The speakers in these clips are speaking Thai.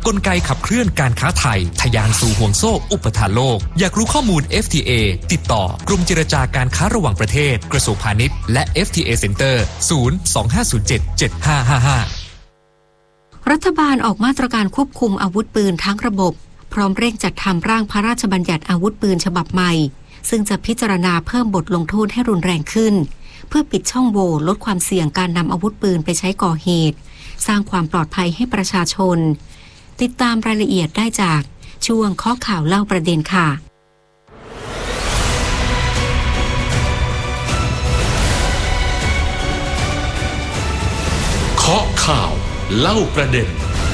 กลไกขับเคลื่อนการค้าไทยทะยานสู่ห่วงโซ่อุปทานโลกอยากรู้ข้อมูล FTA ติดต่อกรมเจรจาการค้าระหว่างประเทศกระทรวงพาณิชย์และ FTA Center 025077555 รัฐบาลออกมาตรการควบคุมอาวุธปืนทั้งระบบพร้อมเร่งจัดทำร่างพระราชบัญญัติอาวุธปืนฉบับใหม่ซึ่งจะพิจารณาเพิ่มบทลงโทษให้รุนแรงขึ้นเพื่อปิดช่องโหว่ลดความเสี่ยงการนำอาวุธปืนไปใช้ก่อเหตุสร้างความปลอดภัยให้ประชาชนติดตามรายละเอียดได้จากช่วงข้อข่าวเล่าประเด็นค่ะเคาะข่าวเล่าประเด็น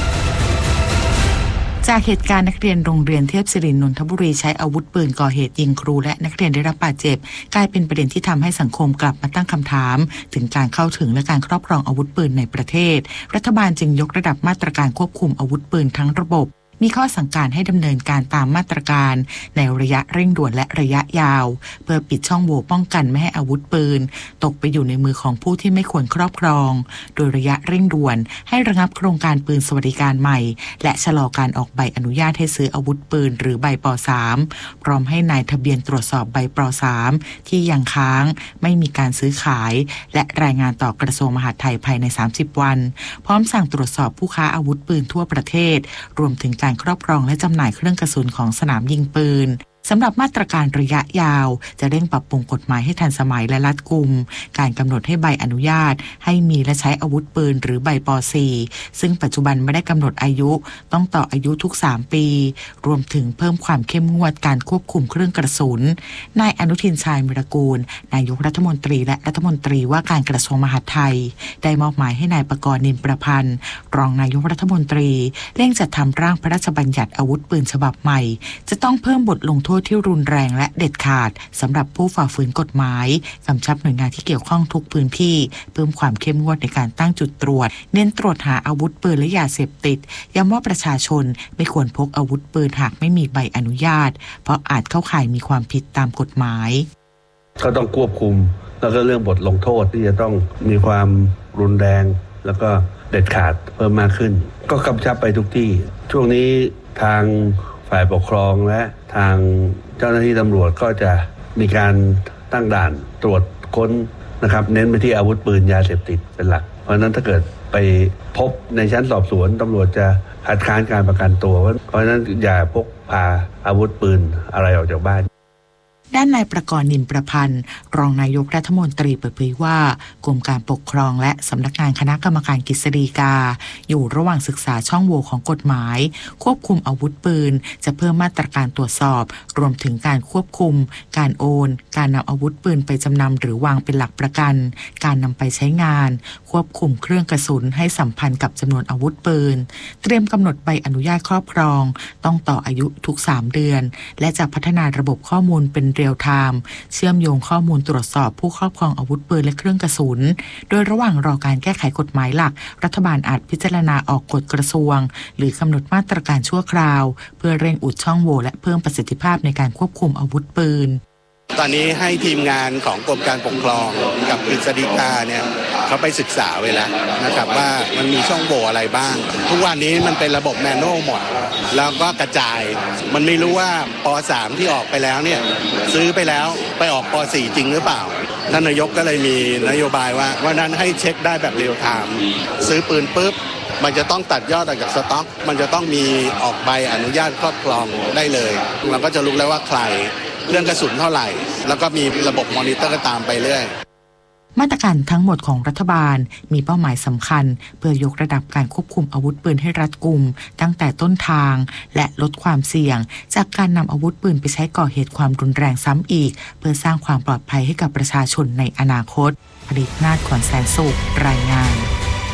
จากเหตุการณ์นักเรียนโรงเรียนเทพศิรินนทบุรีใช้อาวุธปืนก่อเหตุยิงครูและนักเรียนได้รับบาดเจ็บกลายเป็นประเด็นที่ทำให้สังคมกลับมาตั้งคำถามถึงการเข้าถึงและการครอบครองอาวุธปืนในประเทศรัฐบาลจึงยกระดับมาตรการควบคุมอาวุธปืนทั้งระบบมีข้อสั่งการให้ดำเนินการตามมาตรการในระยะเร่งด่วนและระยะยาวเพื่อปิดช่องโหว่ป้องกันไม่ให้อาวุธปืนตกไปอยู่ในมือของผู้ที่ไม่ควรครอบครองโดยระยะเร่งด่วนให้ระงับโครงการปืนสวัสดิการใหม่และชะลอการออกใบอนุญาตให้ซื้ออาวุธปืนหรือใบป.3 พร้อมให้นายทะเบียนตรวจสอบใบป.3 ที่ยังค้างไม่มีการซื้อขายและรายงานต่อกระทรวงมหาดไทยภายใน30วันพร้อมสั่งตรวจสอบผู้ค้าอาวุธปืนทั่วประเทศรวมถึงการครอบครองและจำหน่ายเครื่องกระสุนของสนามยิงปืนสำหรับมาตรการระยะยาวจะเร่งปรับปรุงกฎหมายให้ทันสมัยและรัดกุมการกำหนดให้ใบอนุญาตให้มีและใช้อาวุธปืนหรือใบป.4 ซึ่งปัจจุบันไม่ได้กำหนดอายุต้องต่ออายุทุก3ปีรวมถึงเพิ่มความเข้มงวดการควบคุมเครื่องกระสุนนายอนุทินชาญวิรากูลนายกรัฐมนตรีและรัฐมนตรีว่าการกระทรวงมหาดไทยได้มอบหมายให้นายปกรณ์ นินประพันธ์รองนายกรัฐมนตรีเร่งจัดทำร่างพระราชบัญญัติอาวุธปืนฉบับใหม่จะต้องเพิ่มบทลงโทษที่รุนแรงและเด็ดขาดสำหรับผู้ฝ่าฝืนกฎหมายกำชับหน่วยงานที่เกี่ยวข้องทุกพื้นที่เพิ่มความเข้มงวดในการตั้งจุดตรวจเน้นตรวจหาอาวุธปืนและยาเสพติดย้ำว่าประชาชนไม่ควรพกอาวุธปืนหากไม่มีใบอนุญาตเพราะอาจเข้าข่ายมีความผิดตามกฎหมายก็ต้องควบคุมแล้วก็เรื่องบทลงโทษที่จะต้องมีความรุนแรงแล้วก็เด็ดขาดเพิ่มมากขึ้นก็กำชับไปทุกที่ช่วงนี้ทางฝ่ายปกครองและทางเจ้าหน้าที่ตำรวจก็จะมีการตั้งด่านตรวจค้นนะครับเน้นไปที่อาวุธปืนยาเสพติดเป็นหลักเพราะฉะนั้นถ้าเกิดไปพบในชั้นสอบสวนตำรวจจะคัดค้านการประกันตัวเพราะฉะนั้นอย่าพกพาอาวุธปืนอะไรออกจากบ้านด้านนายประกรณ์ นินประพันธ์รองนายกรัฐมนตรีเปิดเผยว่ากรมการปกครองและสำนักงานคณะกรรมการกฤษฎีกาอยู่ระหว่างศึกษาช่องโหว่ของกฎหมายควบคุมอาวุธปืนจะเพิ่มมาตรการตรวจสอบรวมถึงการควบคุมการโอนการนำอาวุธปืนไปจำนำหรือวางเป็นหลักประกันการนำไปใช้งานควบคุมเครื่องกระสุนให้สัมพันธ์กับจำนวนอาวุธปืนเตรียมกำหนดใบอนุญาตครอบครองต้องต่ออายุทุก3เดือนและจะพัฒนาระบบข้อมูลเป็นเรียลไทม์เชื่อมโยงข้อมูลตรวจสอบผู้ครอบครองอาวุธปืนและเครื่องกระสุนโดยระหว่างรอการแก้ไขกฎหมายหลักรัฐบาลอาจพิจารณาออกกฎกระทรวงหรือกำหนดมาตรการชั่วคราวเพื่อเร่งอุดช่องโหว่และเพิ่มประสิทธิภาพในการควบคุมอาวุธปืนตอนนี้ให้ทีมงานของกรมการปกครองกับกฤษฎีกาเนี่ยเขาไปศึกษาไว้แล้วนะครับว่ามันมีช่องโหว่อะไรบ้างทุกวันนี้มันเป็นระบบแมนนวลหมดแล้วก็กระจายมันไม่รู้ว่าป.3 ที่ออกไปแล้วเนี่ยซื้อไปแล้วไปออกป.4 จริงหรือเปล่าท่านนายกก็เลยมีนโยบายว่านั้นให้เช็คได้แบบเรียลไทม์ซื้อปืนปุ๊บมันจะต้องตัดยอดออกจากสต็อกมันจะต้องมีออกใบอนุญาตครอบครองได้เลยเราก็จะรู้แล้วว่าใครเครื่องกระสุนเท่าไหร่แล้วก็มีระบบมอนิเตอร์ตามไปเรื่อยมาตรการทั้งหมดของรัฐบาลมีเป้าหมายสำคัญเพื่อยกระดับการควบคุมอาวุธปืนให้รัดกุมตั้งแต่ต้นทางและลดความเสี่ยงจากการนำอาวุธปืนไปใช้ก่อเหตุความรุนแรงซ้ำอีกเพื่อสร้างความปลอดภัยให้กับประชาชนในอนาคตผลิตนาฏ ขวัญแสนสุขรายงาน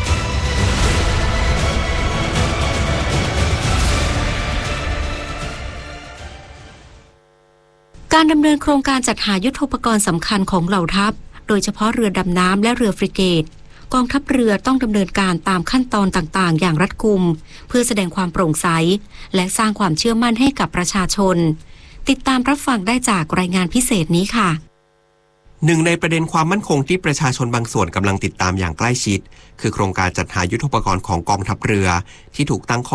การดำเนินโครงการจัดหายุทโธปกรณ์สำคัญของเหล่าทัพโดยเฉพาะเรือดำน้ำและเรือฟริเกตกองทัพเรือต้องดำเนินการตามขั้นตอนต่างๆอย่างรัดกุมเพื่อแสดงความโปร่งใสและสร้างความเชื่อมั่นให้กับประชาชนติดตามรับฟังได้จากรายงานพิเศษนี้ค่ะหนึ่งในประเด็นความมั่นคงที่ประชาชนบางส่วนกำลังติดตามอย่างใกล้ชิดคือโครงการจัดหายุทโธปกรณ์ของกองทัพเรือที่ถูกตั้งข้อ